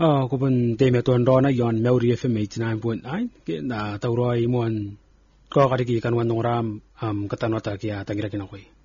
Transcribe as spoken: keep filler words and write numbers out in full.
Ah, ko pun te me ton rona yon Maori F M eighty-nine point nine ke na tauroi mon ko ka ki kan wan ram am katanota kia tangira kinakoi.